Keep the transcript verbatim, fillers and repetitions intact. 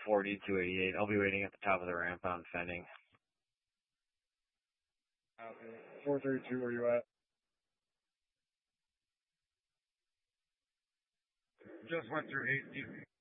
forty, two eighty-eight. I'll be waiting at the top of the ramp on Fenning. Okay. four thirty-two, where you at? Just went through eight.